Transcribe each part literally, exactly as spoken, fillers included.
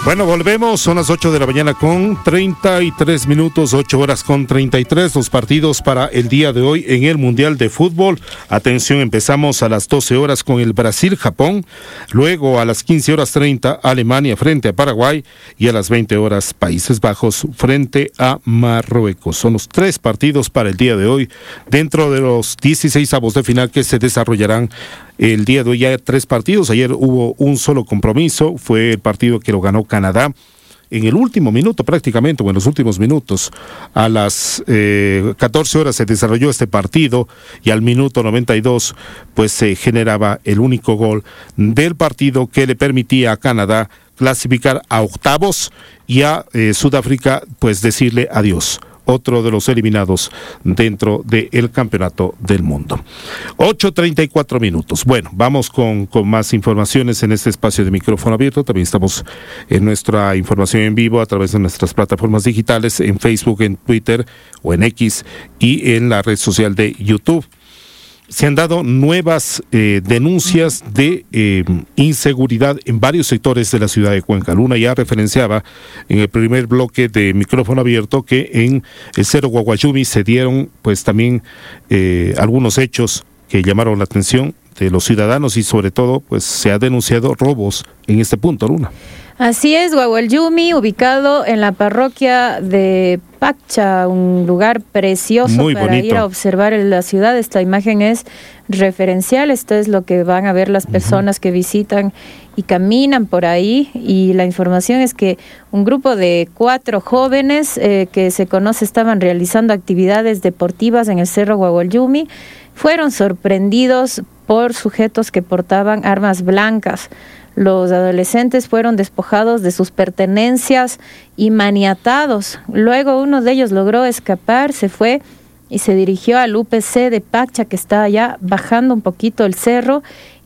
Bueno, volvemos, son las ocho de la mañana con treinta y tres minutos, ocho horas con treinta y tres, los partidos para el día de hoy en el Mundial de Fútbol. Atención, empezamos a las doce horas con el Brasil-Japón, luego a las quince horas treinta Alemania frente a Paraguay y a las veinte horas Países Bajos frente a Marruecos. Son los tres partidos para el día de hoy dentro de los dieciséis avos de final que se desarrollarán el día de hoy. Ya tres partidos, ayer hubo un solo compromiso, fue el partido que lo ganó Canadá en el último minuto prácticamente, o en los últimos minutos. A las eh, catorce horas se desarrolló este partido y al minuto noventa y dos pues se generaba el único gol del partido que le permitía a Canadá clasificar a octavos y a eh, Sudáfrica pues decirle adiós, otro de los eliminados dentro del campeonato del mundo. ocho treinta y cuatro minutos. Bueno, vamos con, con más informaciones en este espacio de micrófono abierto. También estamos en nuestra información en vivo a través de nuestras plataformas digitales, en Facebook, en Twitter o en X y en la red social de YouTube. Se han dado nuevas eh, denuncias de eh, inseguridad en varios sectores de la ciudad de Cuenca. Luna ya referenciaba en el primer bloque de micrófono abierto que en el Cerro Guaguayumi se dieron pues también eh, algunos hechos que llamaron la atención de los ciudadanos y sobre todo pues se ha denunciado robos en este punto, Luna. Así es, Guaguayumi, ubicado en la parroquia de Pacha, un lugar precioso Muy para bonito. ir a observar en la ciudad. Esta imagen es referencial, esto es lo que van a ver las personas uh-huh. que visitan y caminan por ahí, y la información es que un grupo de cuatro jóvenes eh, que se conoce estaban realizando actividades deportivas en el Cerro Guaguayumi, fueron sorprendidos por sujetos que portaban armas blancas. Los adolescentes fueron despojados de sus pertenencias y maniatados. Luego uno de ellos logró escapar, se fue y se dirigió al U P C de Pacha, que está allá bajando un poquito el cerro,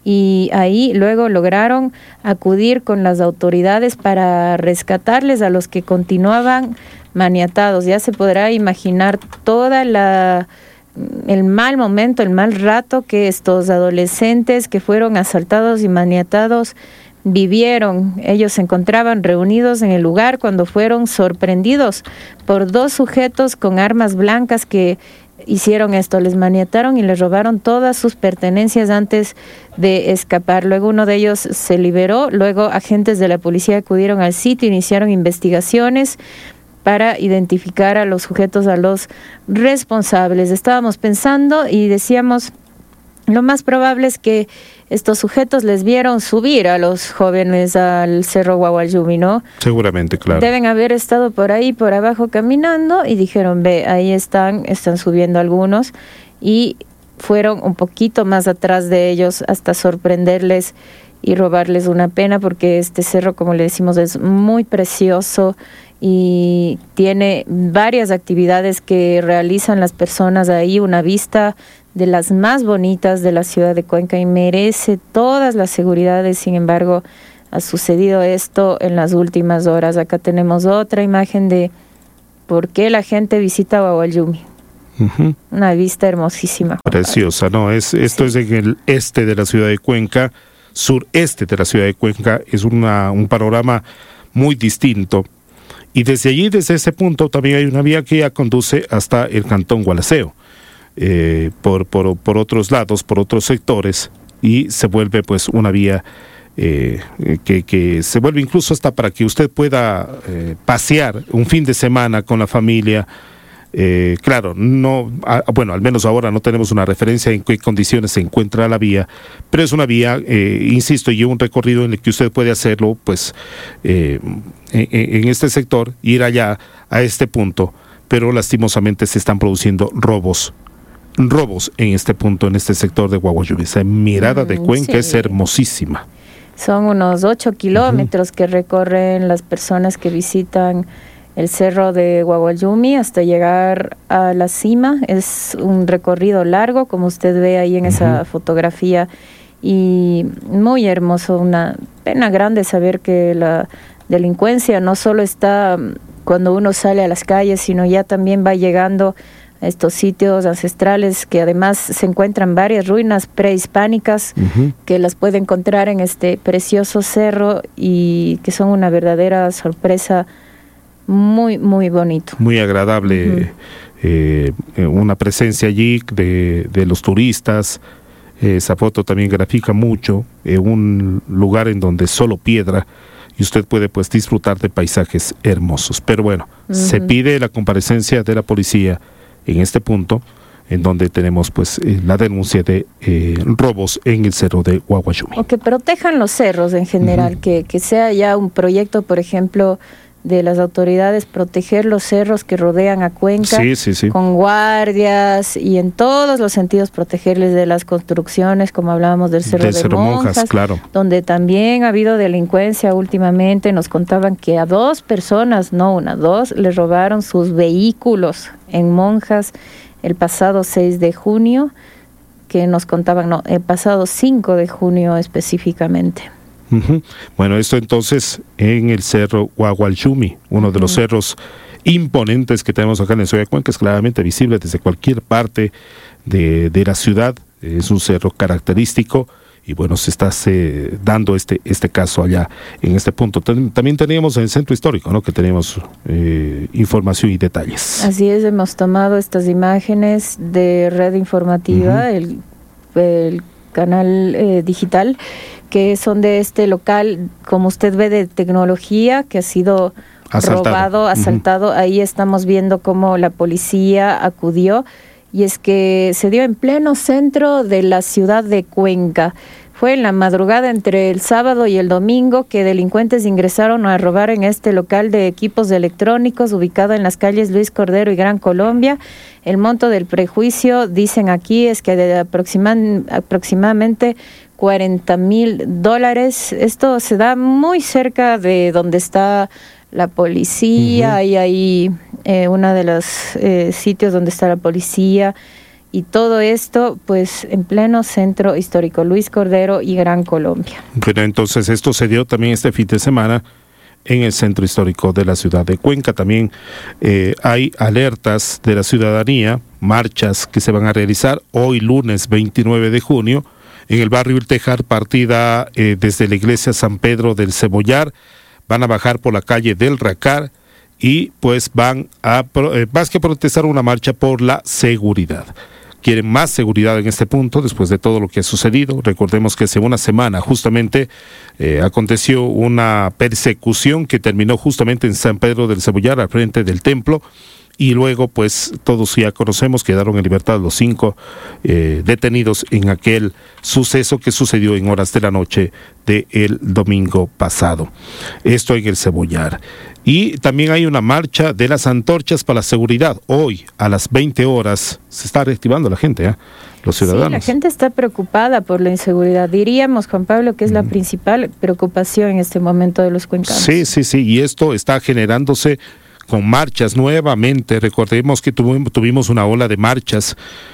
y ahí luego lograron acudir con las autoridades para rescatarles a los que continuaban maniatados. Ya se podrá imaginar toda la... el mal momento, el mal rato que estos adolescentes que fueron asaltados y maniatados vivieron. Ellos se encontraban reunidos en el lugar cuando fueron sorprendidos por dos sujetos con armas blancas que hicieron esto, les maniataron y les robaron todas sus pertenencias antes de escapar. Luego uno de ellos se liberó, luego agentes de la policía acudieron al sitio, iniciaron investigaciones para identificar a los sujetos, a los responsables. Estábamos pensando y decíamos, lo más probable es que estos sujetos les vieron subir a los jóvenes al Cerro Guaguayumi, ¿no? Seguramente, claro. Deben haber estado por ahí, por abajo caminando y dijeron, ve, ahí están, están subiendo algunos, y fueron un poquito más atrás de ellos hasta sorprenderles y robarles. Una pena porque este cerro, como le decimos, es muy precioso y tiene varias actividades que realizan las personas ahí, una vista de las más bonitas de la ciudad de Cuenca y merece todas las seguridades. Sin embargo, ha sucedido esto en las últimas horas. Acá tenemos otra imagen de por qué la gente visita Guaguayumi. Uh-huh. Una vista hermosísima. Preciosa, ¿no? Es, esto sí. Es en el este de la ciudad de Cuenca, sureste de la ciudad de Cuenca, es una, un panorama muy distinto. Y desde allí, desde ese punto, también hay una vía que ya conduce hasta el cantón Gualaceo, eh, por, por, por otros lados, por otros sectores, y se vuelve pues una vía eh, que, que se vuelve incluso hasta para que usted pueda eh, pasear un fin de semana con la familia. Eh, claro, no, a, bueno, al menos ahora no tenemos una referencia en qué condiciones se encuentra la vía, pero es una vía, eh, insisto, y un recorrido en el que usted puede hacerlo, pues, eh, en, en este sector, ir allá a este punto, pero lastimosamente se están produciendo robos, robos en este punto, en este sector de Guaguayumi. Esa mirada de Cuenca sí. Es hermosísima. Son unos ocho kilómetros uh-huh. que recorren las personas que visitan el cerro de Guaguayumi hasta llegar a la cima. Es un recorrido largo, como usted ve ahí en uh-huh. esa fotografía, y muy hermoso. Una pena grande saber que la delincuencia no solo está cuando uno sale a las calles, sino ya también va llegando estos sitios ancestrales, que además se encuentran varias ruinas prehispánicas uh-huh. que las puede encontrar en este precioso cerro y que son una verdadera sorpresa, muy, muy bonito. Muy agradable, uh-huh. eh, una presencia allí de, de los turistas. Esa foto también grafica mucho, eh, un lugar en donde solo piedra, y usted puede pues disfrutar de paisajes hermosos. Pero bueno, uh-huh. se pide la comparecencia de la policía en este punto, en donde tenemos pues eh, la denuncia de eh, robos en el cerro de Guaguayumi. O que protejan los cerros en general, uh-huh. que, que sea ya un proyecto, por ejemplo, de las autoridades, proteger los cerros que rodean a Cuenca, sí, sí, sí. con guardias y en todos los sentidos protegerles de las construcciones, como hablábamos del Cerro de, de Cerro Monjas, Monjas, claro. donde también ha habido delincuencia últimamente. Nos contaban que a dos personas, no una, dos, les robaron sus vehículos en Monjas el pasado seis de junio, que nos contaban, no, el pasado cinco de junio específicamente. Uh-huh. Bueno, esto entonces en el cerro Guaguayumi, uno uh-huh. de los cerros imponentes que tenemos acá en la ciudad de Cuenca, es claramente visible desde cualquier parte de, de la ciudad. Es un cerro característico y bueno, se está se, dando este este caso allá en este punto. También teníamos en el centro histórico, ¿no?, que teníamos eh, información y detalles. Así es, hemos tomado estas imágenes de Red Informativa, uh-huh. el, el canal eh, digital, que son de este local, como usted ve, de tecnología, que ha sido asaltado. robado, asaltado. Uh-huh. Ahí estamos viendo cómo la policía acudió, y es que se dio en pleno centro de la ciudad de Cuenca. Fue en la madrugada entre el sábado y el domingo que delincuentes ingresaron a robar en este local de equipos electrónicos ubicado en las calles Luis Cordero y Gran Colombia. El monto del prejuicio, dicen aquí, es que de aproximan, aproximadamente cuarenta mil dólares. Esto se da muy cerca de donde está la policía, uh-huh. y ahí eh, uno de los eh, sitios donde está la policía, y todo esto pues en pleno centro histórico, Luis Cordero y Gran Colombia. Pero entonces esto se dio también este fin de semana en el centro histórico de la ciudad de Cuenca. También eh, hay alertas de la ciudadanía, marchas que se van a realizar hoy lunes veintinueve de junio en el barrio El Tejar, partida eh, desde la iglesia San Pedro del Cebollar. Van a bajar por la calle del Racar y pues van a, eh, más que protestar, una marcha por la seguridad. Quieren más seguridad en este punto después de todo lo que ha sucedido. Recordemos que hace una semana justamente eh, aconteció una persecución que terminó justamente en San Pedro del Cebollar, al frente del templo. Y luego, pues, todos ya conocemos, quedaron en libertad los cinco eh, detenidos en aquel suceso que sucedió en horas de la noche del domingo pasado. Esto en el Cebollar. Y también hay una marcha de las antorchas para la seguridad. Hoy, a las veinte horas, se está reactivando la gente, ¿eh? Los ciudadanos. Sí, la gente está preocupada por la inseguridad. Diríamos, Juan Pablo, que es la mm. principal preocupación en este momento de los cuencanos. Sí, sí, sí. Y esto está generándose con marchas nuevamente. Recordemos que tuvimos, tuvimos una ola de marchas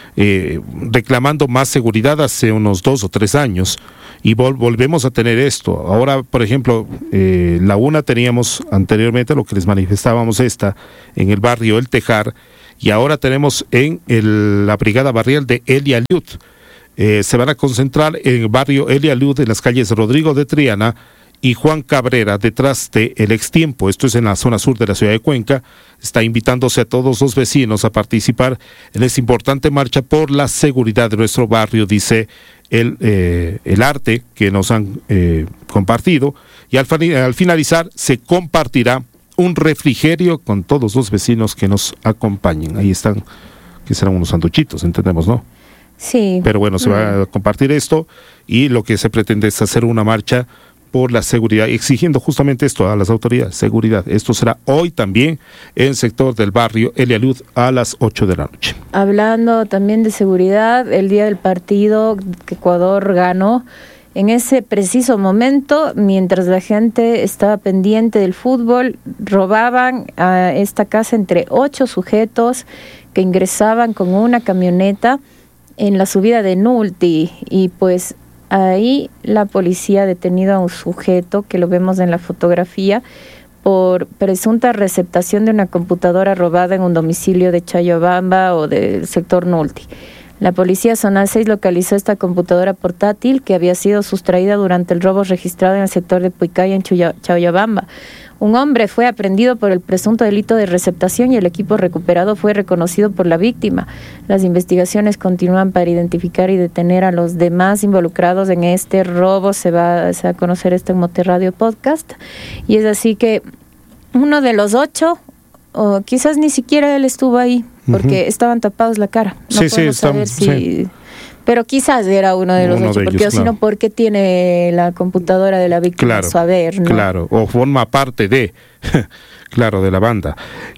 eh, reclamando más seguridad hace unos dos o tres años y vol- volvemos a tener esto. Ahora, por ejemplo, eh, la una teníamos anteriormente, lo que les manifestábamos, esta en el barrio El Tejar, y ahora tenemos en el, la brigada barrial de Elia Liud. Eh, se van a concentrar en el barrio Elia Liud, en las calles Rodrigo de Triana y Juan Cabrera, detrás de El Extiempo. Esto es en la zona sur de la ciudad de Cuenca. Está invitándose a todos los vecinos a participar en esta importante marcha por la seguridad de nuestro barrio, dice el, eh, el arte que nos han eh, compartido. Y al, al finalizar se compartirá un refrigerio con todos los vecinos que nos acompañen. Ahí están, que serán unos sanduchitos, entendemos, ¿no? Sí. Pero bueno, se va a compartir esto y lo que se pretende es hacer una marcha por la seguridad, exigiendo justamente esto a las autoridades, seguridad. Esto será hoy también en el sector del barrio Elia Liud a las ocho de la noche. Hablando también de seguridad, el día del partido que Ecuador ganó, en ese preciso momento, mientras la gente estaba pendiente del fútbol, robaban a esta casa entre ocho sujetos que ingresaban con una camioneta en la subida de Nulti, y pues ahí la policía ha detenido a un sujeto que lo vemos en la fotografía por presunta receptación de una computadora robada en un domicilio de Chayobamba o del sector Nulti. La Policía Zonal seis localizó esta computadora portátil que había sido sustraída durante el robo registrado en el sector de Puicaya, en Chayobamba. Un hombre fue aprehendido por el presunto delito de receptación y el equipo recuperado fue reconocido por la víctima. Las investigaciones continúan para identificar y detener a los demás involucrados en este robo. Se va, se va a conocer esto en Moterradio Podcast. Y es así que uno de los ocho, o quizás ni siquiera él estuvo ahí, porque uh-huh. estaban tapados la cara. No sí, sí, saber estamos, si... sí. Pero quizás era uno de los uno ocho, de porque ellos, o si no, claro. ¿por qué tiene la computadora de la víctima claro, su haber? ¿No? Claro, o forma parte de, claro, de la banda.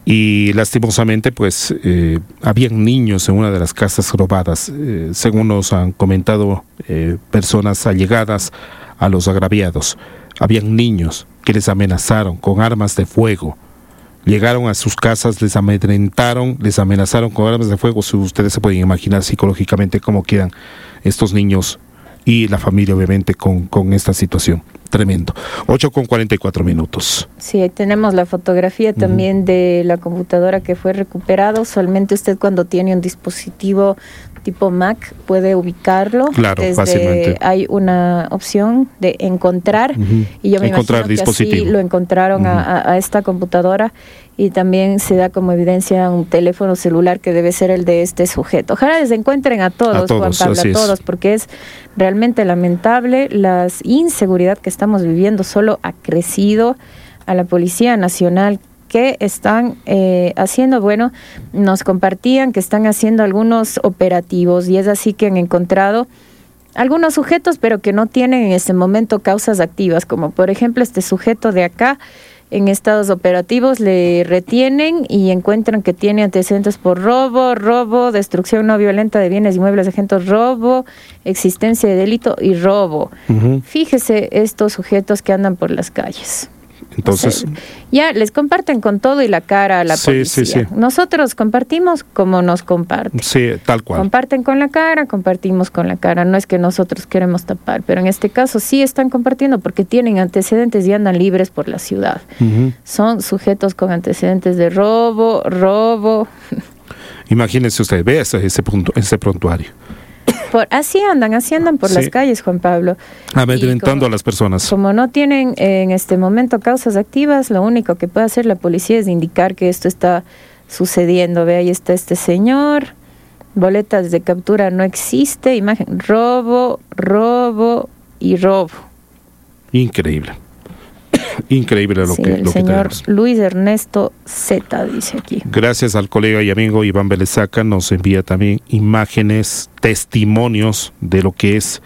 Y lastimosamente, pues, eh, habían niños en una de las casas robadas, eh, según nos han comentado eh, personas allegadas a los agraviados. Habían niños que les amenazaron con armas de fuego. Llegaron a sus casas, les amedrentaron, les amenazaron con armas de fuego. Si ustedes se pueden imaginar psicológicamente cómo quedan estos niños y la familia, obviamente, con, con esta situación. Tremendo. ocho con cuarenta y cuatro minutos. Sí, ahí tenemos la fotografía también uh-huh. de la computadora que fue recuperado. Solamente usted, cuando tiene un dispositivo tipo Mac, puede ubicarlo. Claro, Desde, fácilmente. Hay una opción de encontrar, uh-huh. y yo me encontrar imagino dispositivo. que así lo encontraron uh-huh. a, a esta computadora, y también se da como evidencia un teléfono celular que debe ser el de este sujeto. Ojalá les encuentren a todos, a todos Juan Pablo, a todos, es. porque es realmente lamentable. La inseguridad que estamos viviendo solo ha crecido. A la Policía Nacional, que están eh, haciendo, bueno, nos compartían que están haciendo algunos operativos, y es así que han encontrado algunos sujetos, pero que no tienen en este momento causas activas, como por ejemplo este sujeto de acá. En estados operativos le retienen y encuentran que tiene antecedentes por robo, robo, destrucción no violenta de bienes inmuebles ajenos, robo, existencia de delito y robo. Uh-huh. Fíjese estos sujetos que andan por las calles. Entonces, o sea, ya les comparten con todo y la cara a la sí, policía. Sí, sí. Nosotros compartimos como nos comparten. Sí, tal cual. Comparten con la cara, compartimos con la cara. No es que nosotros queremos tapar, pero en este caso sí están compartiendo porque tienen antecedentes y andan libres por la ciudad. Uh-huh. Son sujetos con antecedentes de robo, robo. Imagínense usted, vea ese, ese, punto, ese prontuario. Por, así andan, así andan por sí. las calles, Juan Pablo. Amedrentando a las personas. Como no tienen eh, en este momento causas activas, lo único que puede hacer la policía es indicar que esto está sucediendo. Ve, ahí está este señor, boletas de captura no existe, imagen, robo, robo y robo. Increíble. Increíble lo sí, que el lo señor que Luis Ernesto Z dice aquí. Gracias al colega y amigo Iván Belezaca, nos envía también imágenes, testimonios de lo que es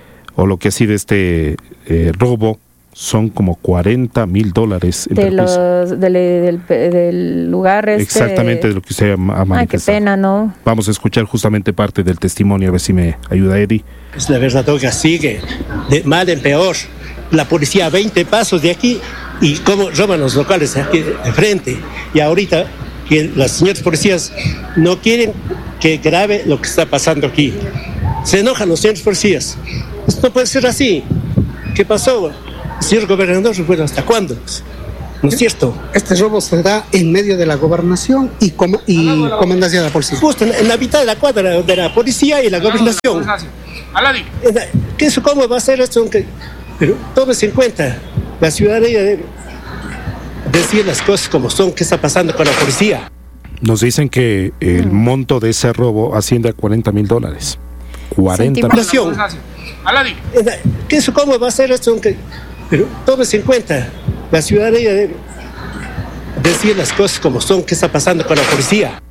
o lo que ha sido este eh, robo. Son como cuarenta mil dólares de los, del, del, del lugar este. Exactamente de lo que usted ha manifestado. Ay, qué pena, ¿no? Vamos a escuchar justamente parte del testimonio, a ver si me ayuda Eddie. Es la verdad que sigue de mal en peor. La policía a veinte pasos de aquí y cómo roban los locales aquí de frente. Y ahorita que las señoras policías no quieren que grabe lo que está pasando aquí. Se enojan los señores policías. Esto no puede ser así. ¿Qué pasó? Señor gobernador, bueno, ¿hasta cuándo? ¿No es cierto? Este robo se da en medio de la gobernación y, com- y comandancia de la policía. Justo en, en la mitad de la cuadra de la policía y la gobernación. ¿Qué eso, ¿Cómo va a ser esto? Pero tómese en cuenta, la ciudadanía debe decir las cosas como son, qué está pasando con la policía. Nos dicen que el monto de ese robo asciende a cuarenta mil dólares. cuarenta mil. ¿Qué eso, ¿Cómo va a ser esto? Pero tómese en cuenta, la ciudadanía debe decir las cosas como son, qué está pasando con la policía.